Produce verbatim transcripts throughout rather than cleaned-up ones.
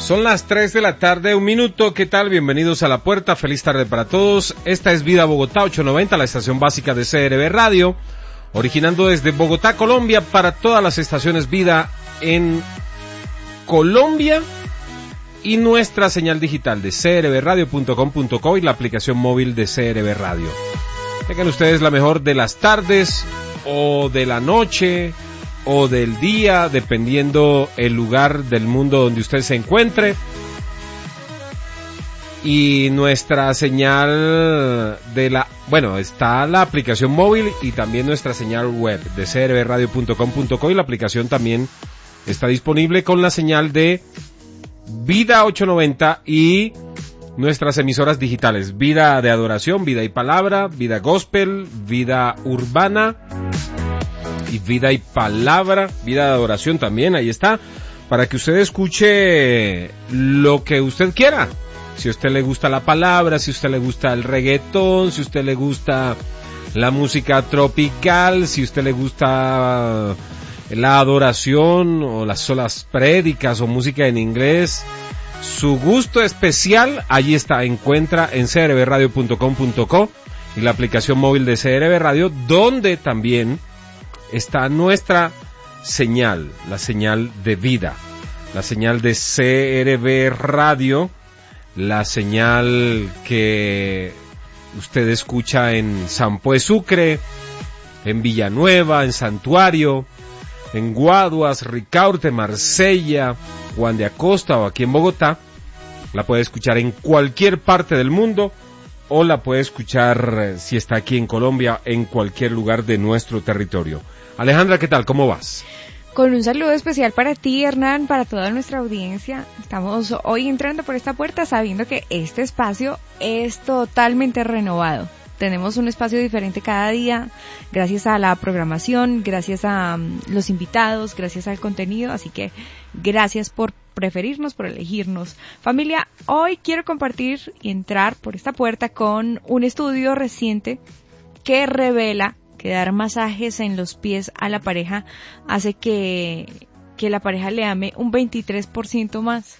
Son las tres de la tarde, un minuto. ¿Qué tal? Bienvenidos a La Puerta. Feliz tarde para todos. Esta es Vida Bogotá ochocientos noventa, la estación básica de C R B Radio, originando desde Bogotá, Colombia, para todas las estaciones Vida en Colombia y nuestra señal digital de c r b radio punto com punto co y la aplicación móvil de C R B Radio. Tengan ustedes la mejor de las tardes o de la noche o del día, dependiendo el lugar del mundo donde usted se encuentre. Y nuestra señal de la, bueno, está la aplicación móvil y también nuestra señal web de c r b radio punto com punto co, y la aplicación también está disponible con la señal de Vida ochocientos noventa y nuestras emisoras digitales: Vida de Adoración, Vida y Palabra, Vida Gospel, Vida Urbana y Vida y Palabra, Vida de Adoración también, ahí está, para que usted escuche lo que usted quiera. Si a usted le gusta la palabra, si a usted le gusta el reggaetón, si a usted le gusta la música tropical, si a usted le gusta la adoración o las solas prédicas o música en inglés, su gusto especial, allí está, encuentra en c r b radio punto com punto co y la aplicación móvil de C R B Radio, donde también está nuestra señal, la señal de vida, la señal de C R B Radio, la señal que usted escucha en Sampo de Sucre, en Villanueva, en Santuario, en Guaduas, Ricaurte, Marsella, Juan de Acosta o aquí en Bogotá. La puede escuchar en cualquier parte del mundo o la puede escuchar, si está aquí en Colombia, en cualquier lugar de nuestro territorio. Alejandra, ¿qué tal? ¿Cómo vas? Con un saludo especial para ti, Hernán, para toda nuestra audiencia. Estamos hoy entrando por esta puerta sabiendo que este espacio es totalmente renovado. Tenemos un espacio diferente cada día, gracias a la programación, gracias a um, los invitados, gracias al contenido, así que gracias por preferirnos, por elegirnos. Familia, hoy quiero compartir y entrar por esta puerta con un estudio reciente que revela que dar masajes en los pies a la pareja hace que, que la pareja le ame un veintitrés por ciento más.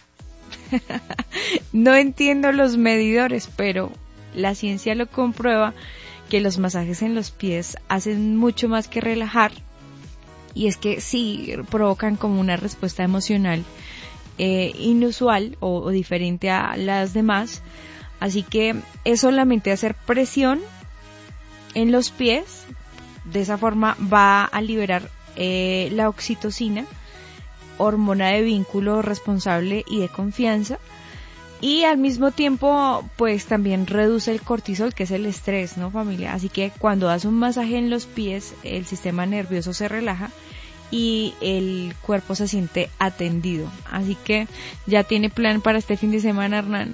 No entiendo los medidores, pero la ciencia lo comprueba, que los masajes en los pies hacen mucho más que relajar, y es que sí provocan como una respuesta emocional eh, inusual o, o diferente a las demás. Así que es solamente hacer presión en los pies. De esa forma va a liberar eh, la oxitocina, hormona de vínculo responsable y de confianza, y al mismo tiempo pues también reduce el cortisol, que es el estrés, ¿no, familia? Así que cuando das un masaje en los pies, el sistema nervioso se relaja y el cuerpo se siente atendido. Así que ya tiene plan para este fin de semana, Hernán.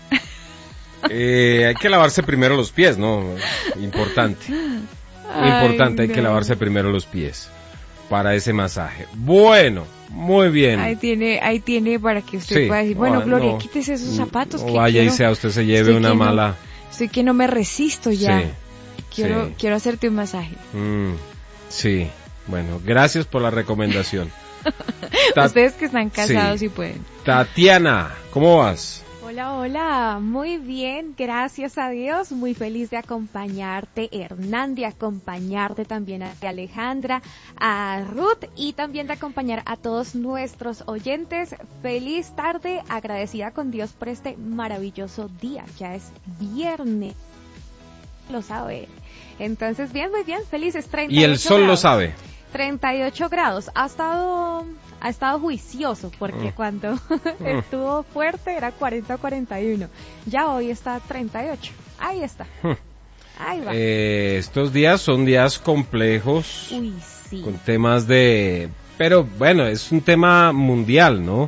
Eh, hay que lavarse primero los pies, ¿no? Importante. Muy importante, Ay, no. Hay que lavarse primero los pies para ese masaje. Bueno, muy bien. Ahí tiene, ahí tiene para que usted sí, pueda decir, bueno, no, Gloria, no, quítese esos zapatos. No que vaya quiero, y sea usted se lleve una mala. No, estoy que no me resisto ya. Sí, quiero, sí. quiero hacerte un masaje. Mm, sí, bueno, gracias por la recomendación. Ta- Ustedes que están casados sí. Y pueden. Tatiana, ¿cómo vas? Hola, hola, muy bien, gracias a Dios, muy feliz de acompañarte, Hernán, de acompañarte también a Alejandra, a Ruth y también de acompañar a todos nuestros oyentes. Feliz tarde, agradecida con Dios por este maravilloso día, ya es viernes, lo sabe. Entonces, bien, muy bien, felices treinta y ocho Y el sol grados. lo sabe. treinta y ocho grados, ha estado... ha estado juicioso porque mm. cuando mm. estuvo fuerte era cuarenta a cuarenta y uno, ya hoy está treinta y ocho, ahí está, mm. ahí va. Eh, estos días son días complejos. Uy, sí. Con temas de... pero bueno, es un tema mundial, ¿no?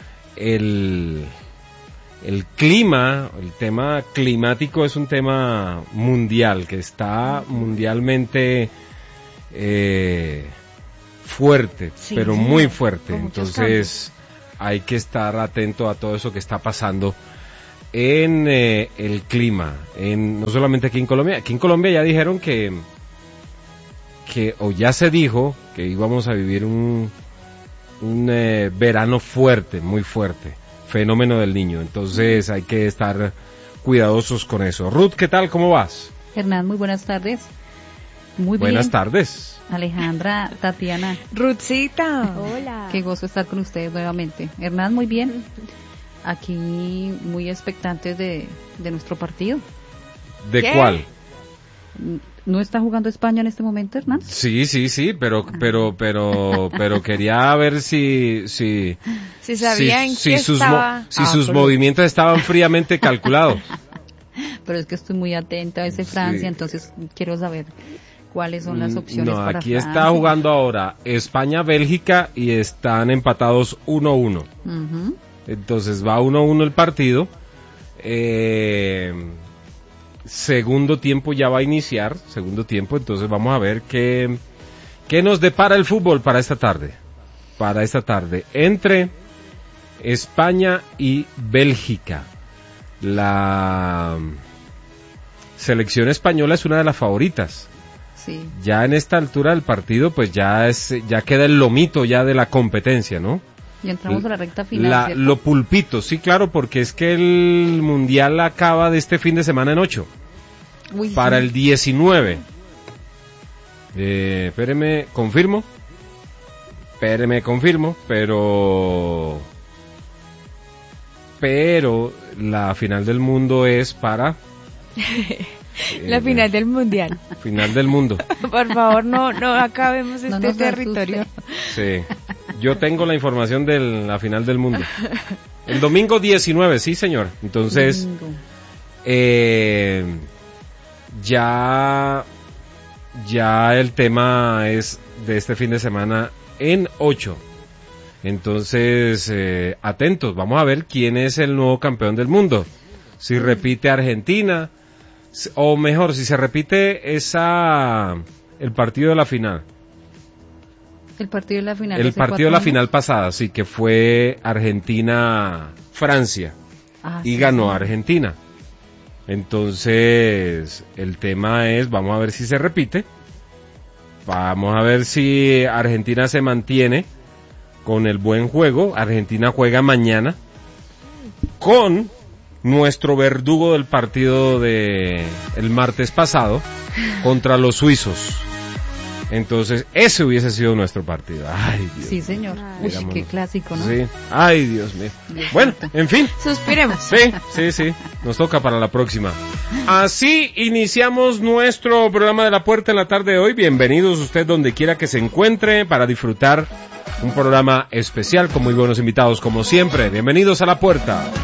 El, el clima, el tema climático es un tema mundial, que está mundialmente... Eh, fuerte, sí, pero sí, muy fuerte, entonces hay que estar atento a todo eso que está pasando en eh, el clima, en no solamente aquí en Colombia, aquí en Colombia ya dijeron que que o ya se dijo que íbamos a vivir un un eh, verano fuerte, muy fuerte, fenómeno del niño. Entonces hay que estar cuidadosos con eso. Ruth, ¿qué tal? ¿Cómo vas? Hernán, muy buenas tardes. Muy buenas bien. tardes. Alejandra, Tatiana. Ruthcita. Hola. Qué gozo estar con ustedes nuevamente. Hernán, muy bien. Aquí muy expectantes de, de nuestro partido. ¿De ¿Qué? cuál? ¿No está jugando España en este momento, Hernán? Sí, sí, sí, pero, pero, pero, pero quería ver si, si, Si sabía si, en si qué sus, estaba. mo- si Ah, sus pero- movimientos estaban fríamente calculados. Pero es que estoy muy atenta a ese Francia, Sí. entonces quiero saber cuáles son las Mm, opciones no, para aquí Francia. está jugando ahora España-Bélgica y están empatados uno uno. Ujú. Entonces va uno uno el partido. Eh, segundo tiempo ya va a iniciar, segundo tiempo, entonces vamos a ver qué, qué nos depara el fútbol para esta tarde. Para esta tarde, entre España y Bélgica. La selección española es una de las favoritas. Sí. Ya en esta altura del partido, pues ya es, ya queda el lomito ya de la competencia, ¿no? Y entramos a la recta final, La, ¿cierto? lo pulpito, sí, claro, porque es que el mundial acaba de este fin de semana en ocho, Uy, para sí. el diecinueve. Eh, espéreme, confirmo. Espéreme, confirmo, pero, pero la final del mundo es para La eh, final del mundial. final del mundo. Por favor, no, no acabemos No este nos territorio. Sí, yo tengo la información de la final del mundo. El domingo diecinueve, sí señor. Entonces, Domingo. eh, ya, ya el tema es de este fin de semana en ocho. Entonces, eh, atentos, vamos a ver quién es el nuevo campeón del mundo. Si repite Argentina, s- o mejor, si se repite esa, el partido de la final. El partido de la final. El hace partido de la cuatro final años. pasada, sí, que fue Argentina-Francia. Ah, Y sí, ganó sí. Argentina. Entonces, el tema es, vamos a ver si se repite. Vamos a ver si Argentina se mantiene con el buen juego. Argentina juega mañana con nuestro verdugo del partido de el martes pasado contra los suizos. Entonces, ese hubiese sido nuestro partido. Ay, Dios. Sí, señor. Ay. Uy, Digámoslo. qué clásico, ¿no? Sí. Ay, Dios mío. Dios Bueno, santo. en fin. Suspiremos. Sí, sí, sí. Nos toca para la próxima. Así iniciamos nuestro programa de La Puerta en la tarde de hoy. Bienvenidos usted donde quiera que se encuentre para disfrutar un programa especial con muy buenos invitados como siempre. Bienvenidos a La Puerta.